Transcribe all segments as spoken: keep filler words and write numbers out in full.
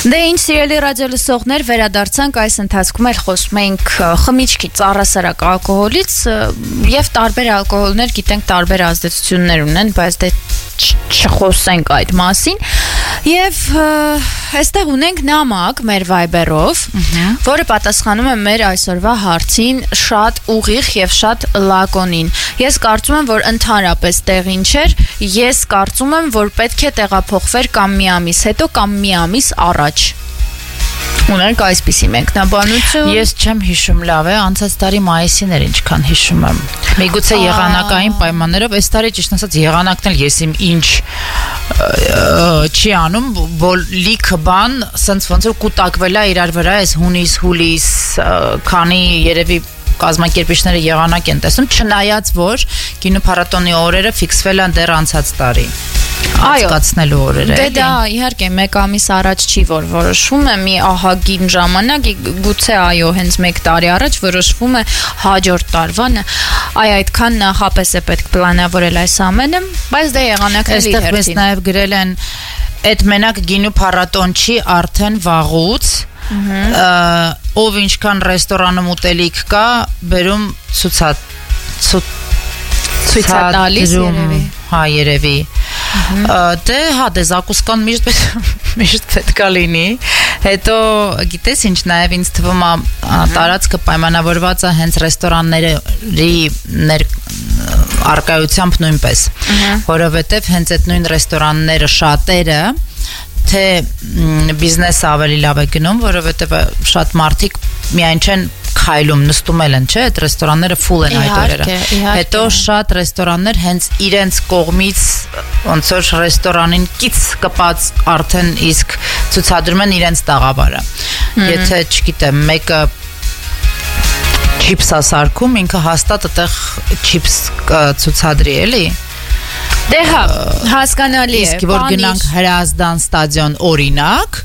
Դե ինչ սիրելի ռադիոլսողներ, վերադարձանք այս ընթացքում էլ խոսում ենք խմիչքից, առհասարակ ալկոհոլից եւ տարբեր ալկոհոլներ գիտենք տարբեր ազդեցություններ ունեն, բայց դե չխոսենք այդ մասին եւ այստեղ ունենք նամակ մեր Viber-ով, որը պատասխանում է մեր այսօրվա հարցին շատ ուղիղ եւ շատ լակոնին։ Ես կարծում եմ, որ ընդհանրապես տեղին չէր, ես կարծում եմ, որ պետք է տեղափոխվեր կամ մի ամիս հետո կամ մի ամիս առաջ։ Ունենք այսպիսի մեկնաբանություն։ Ես չեմ հիշում լավ է, անցած տարի մայիսին էր ինչքան հիշում եմ։ Միգուցե եղանակային պայմաններով, այս տարի ճիշտ ասած եղանակն էլ ես իմ ինչ չի անում, որ լիքը բան, սենց ոնց որ կուտակվել է իրար վրա, այս հունիս, հուլիս, քանի երևի կազմակերպիչները եղանակ են տեսնում, չնայած որ կինոփառատոնի օրերը ֆիքսվել են դեռ անցած տարի։ Անցկացնելու օրերը։ Դե դա իհարկե մեկ ամիս առաջ չի որ որոշվում է մի ահագին ժամանակ, գուցե այո, հենց մեկ տարի առաջ որոշվում է հաջորդ տարվանը։ Այ այդքան նախապես է պետք պլանավորել այս ամենը, բայց դե եղանակների հերթին։ Այստեղ մեզ նաև գրել են այդ մենակ գինու փառատոն չի, արդեն վաղուց ով ինչքան ռեստորանում ուտելիք կա, բերում ցուցա ցույցատալիս երևի։ Հա, երևի։ Դե հա, դե զակուսկան միշտ միշտ պետք է լինի։ Հետո գիտես ինչ, նաև ինձ թվում է տարածքը պայմանավորված է հենց ռեստորանների առկայությամբ նույնպես, որովհետև հենց այդ նույն ռեստորանները շատերը թե բիզնեսը ավելի լավ է գնում, որովհետև շատ մարդիկ միայն չեն քայլում, նստում են, չէ՞, այդ ռեստորանները ֆուլ են այդ օրերը։ Հետո շատ ռեստորաններ հենց իրենց կողմից ոնց որ ռեստորանին կից կպած արդեն իսկ ցուցադրում են իրենց տաղավարը։ Եթե, չգիտեմ, մեկը չիփս ասարկում, ինքը հաստատ այդտեղ չիփս ցուցադրի, էլի։ Դե հա, հասկանալի է։ Իսկ որ գնանք Հրազդան ստադիոն օրինակ,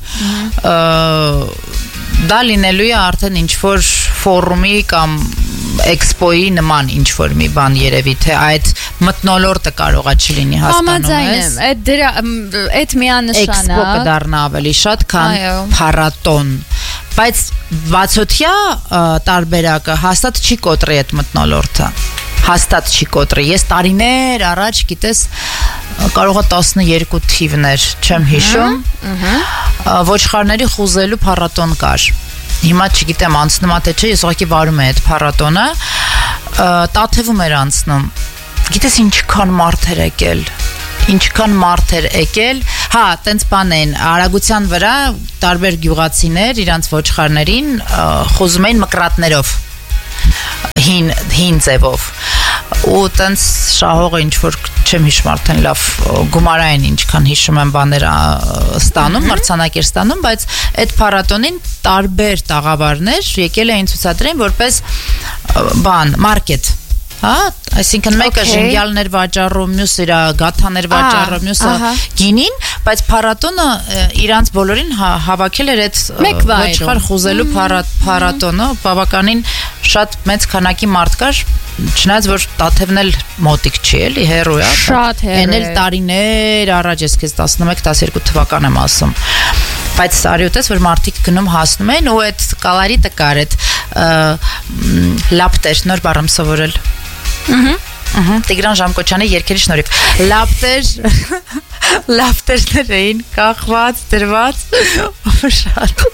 դա լինելու է արդեն ինչ-որ ֆորումի կամ էքսպոյի նման ինչ-որ մի բան երևի, թե այդ մթնոլորտը կարող է չլինի, հասկանում ես։ Համաձայն եմ, այդ դրա այդ միանշանը էքսպո կդառնա ավելի շատ, քան փառատոն։ Բայց վաթսոթյա տարբերակը հաստատ չի կոտրի այդ մթնոլորտը։ Հաստատ չի կոտրի։ Ես տարիներ առաջ, գիտես, կարող է տասներկու թիվներ, չեմ հիշում, ոչխարների խուզելու փառատոն կար։ Հիմա չգիտեմ անցնում է թե չէ, ես ուղղակի վարում եմ այդ փառատոնը, Տաթևում էր անցնում։ Գիտես ինչքան մարդ էր եկել, ինչքան մարդ էր եկել, հա, տենց բան են, արագության վրա տարբեր գյուղացիներ իրանց ոչխարներին խոզում էին մկրատներով, հին հին ձևով, ու տենց շահողը ինչ որ չեմ հիշում արդեն լավ գումարային ինչքան հիշում եմ բաներ ստանում, մրցանակեր ստանում, բայց այդ փառատոնին տարբեր տաղավարներ եկել էին ցուցադրեն որպես բան, մարքետ, հա, այսինքն մեկը ժենգյալներ վաճառում, մյուսը իր գաթաներ վաճառում, մյուսը գինին, բայց փառատոնը իրանց բոլորին հավաքել էր այդ ոչխար խուզելու փառատոնը, բավականին շատ մեծ քանակի մարդ կար, չնայած որ Տաթևն էլ մոտիկ չի, էլի հեռու է։ Շատ հեռու է։ Էն էլ տարիներ առաջ, ես քեզ տասնմեկ տասներկու թվական եմ ասում։ Բայց սարյոտես որ մարդիկ գնում հասնում են ու այդ կալարիտը կար, այդ լապտեր, նոր բառ եմ սովորել։ Ահա Ահա Տիգրան Ժամկոչյանի երգերի շնորհիվ լապտեր լապտերներ էին կախված, դրված շատ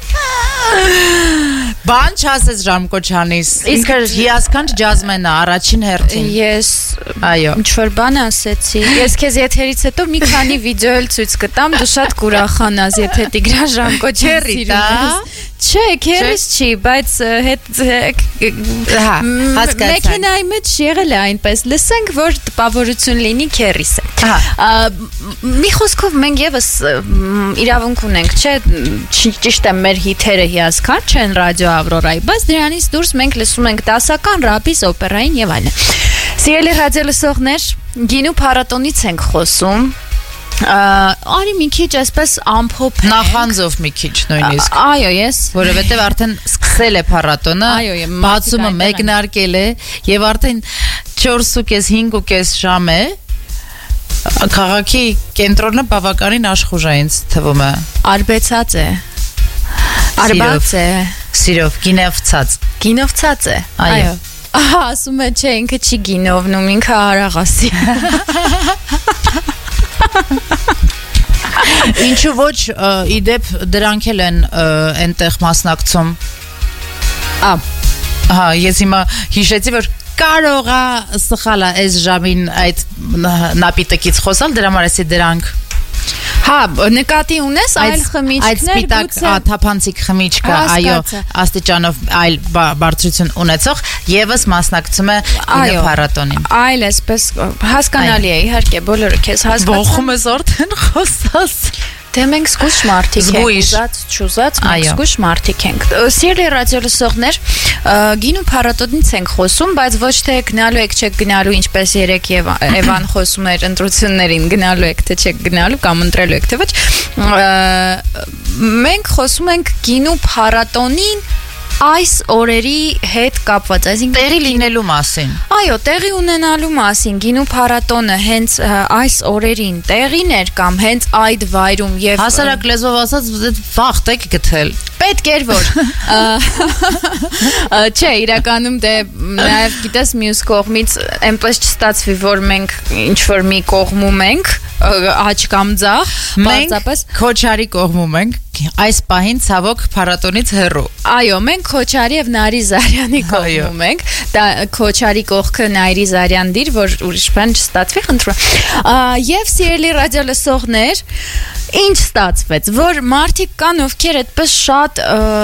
բան չասես Ժամկոչյանից, ինքը հիասքանչ ջազմենը առաջին հերթին։ Ես այո ինչ-որ բան ասեցի, ես քեզ եթերից հետո մի քանի վիդեո էլ ցույց կտամ, դու շատ կուրախանաս, եթե Տիգրան Ժամկոչյանը սիրում ես։ Չէ, քերիս չի, բայց հետ հա, հասկացա։ Մեքենայի մեջ եղել է այնպես, լսենք, որ տպավորություն լինի քերիս է։ Ահա։ Մի խոսքով մենք եւս իրավունք ունենք, չէ, ճիշտ է, մեր հիթերը հիասքանչ չեն ռադիո Ավրորայի, բայց դրանից դուրս մենք լսում ենք դասական, ռաբիս, օպերային եւ այլն։ Սիրելի ռադիոլսողներ, գինու փառատոնից ենք խոսում։ Արի մի քիչ այսպես ամփոփ նախանձով մի քիչ նույնիսկ այո ես որովհետև արդեն սկսել է փառատոնը բացումը մեկնարկել է եւ արդեն չորսուկես հինգուկես ժամ է քաղաքի կենտրոնը բավականին աշխուժ է ինձ թվում է արբեցած է Արբացե։ Սիրով, գինովցած։ Գինովցած է։ Այո։ Ահա, ասում է, չէ, ինքը չի գինովնում, ինքը արաղասի։ Ինչու ոչ, իդեպ դրանք էլ են այնտեղ մասնակցում։ Ա, հա, ես հիմա հիշեցի, որ կարող է սխալ է այս ժամին այդ նապիտակից խոսալ, դրա համար էսի դրանք Հա, նկատի ունես այլ խմիչքներ, այդ սպիտակ թափանցիկ խմիչքը, այո, աստիճանով այլ բարձրություն ունեցող եւս մասնակցում է փառատոնին։ Այլ էսպես հասկանալի է, իհարկե, բոլորը քեզ հասկացան։ Ողում ես արդեն խոսած։ Դե մենք զգույշ մարդիկ ենք, ուզած, չուզած, մենք զգույշ մարդիկ ենք։ Սիրելի ռադիո լսողներ, գինու փառատոնից ենք խոսում, բայց ոչ թե գնալու եք, չեք գնալու, ինչպես երեք եւ Էվան խոսում էր ընտրություններին, գնալու եք, թե չեք գնալու կամ ընտրելու եք, թե ոչ։ Մենք խոսում ենք գինու փառատոնին այս օրերի հետ կապված, այսինքն տեղի լինելու մասին։ Այո, տեղի ունենալու մասին, գինու փառատոնը հենց այս օրերին տեղին էր կամ հենց այդ վայրում եւ հասարակ լեզվով ասած վաղ եք գտել։ Պետք էր որ Չէ, իրականում դե նաև գիտես մյուս կողմից այնպես չստացվի, որ մենք ինչ որ մի կողմում ենք, աճ կամ ձախ, բացապես Քոչարի կողմում ենք, այս պահին ցավոք փառատոնից հեռու։ Այո, մենք Քոչարի եւ Նարի Զարյանի կողմում ենք, դա Քոչարի կողքը Նարի Զարյան դիր, որ ուրիշ բան չստացվի, խնդրում։ Եվ սիրելի ռադիո լսողներ, ինչ ստացվեց, որ մարդիկ կան, ովքեր այդպես շատ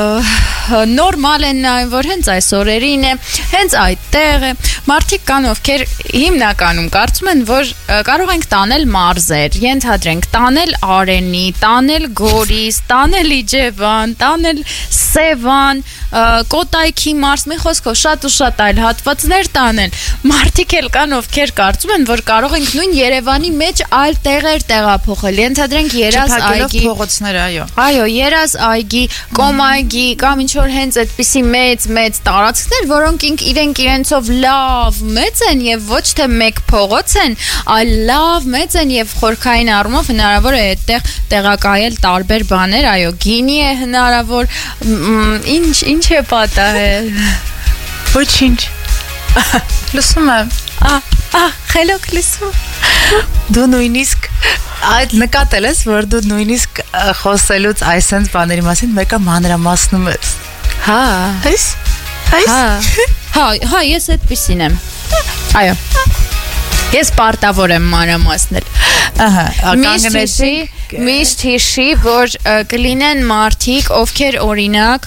նորմալ են նայում, որ հենց այս օրերին է, հենց այդտեղ է, մարդիկ կան, ովքեր հիմնականում կարծում են, որ կարող ենք տանել մարզեր, ենթադրենք տանել Արենի, տանել Գորիս, տանել Իջևան, տանել Սևան, Կոտայքի մարզ, մի խոսքով շատ ու շատ այլ հատվածներ տանել։ Մարդիկ էլ կան, ովքեր կարծում են, որ կարող ենք նույն Երևանի մեջ այլ տեղեր տեղափոխել, ենթադրենք Երազ այգի փողոցներ, այո։ Այո, Երազ այգի, Կոմայգի կամ ինչ որ հենց այդպիսի մեծ մեծ տարածքներ, որոնք իրենք իրենցով լավ մեծ են եւ ոչ թե մեկ փողոց են, այլ լավ մեծ են եւ խորքային առումով հնարավոր է այդտեղ տեղակայել տարբեր բաներ, այո, գինի է հնարավոր, ինչ ինչ է պատահել։ Ոչինչ։ Լսում եմ։ Ա, ա, խելոք լսում։ Դու նույնիսկ այդ նկատել ես, որ դու նույնիսկ խոսելուց այսենց բաների մասին մեկը մանրամասնում ես։ Հա։ Այս։ Այս։ Հա, հա, ես այդպեսին եմ։ Այո։ Ես պարտավոր եմ մանրամասնել։ Ահա, կանգնեցի, միշտ հիշի, որ կլինեն մարդիկ, ովքեր օրինակ,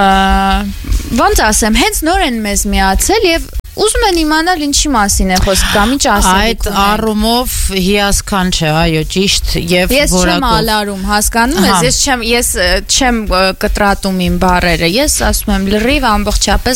ոնց ասեմ, հենց նոր են մեզ միացել եւ ուզում են իմանալ ինչի մասին է խոսք կամ ինչ ասելիք ունեն։ Այդ առումով հիասքանչ չէ, այո, ճիշտ եւ որակով։ Ես չեմ ալարում, հասկանում ես, ես չեմ ես չեմ կտրատում իմ բառերը։ Ես ասում եմ լրիվ ամբողջապես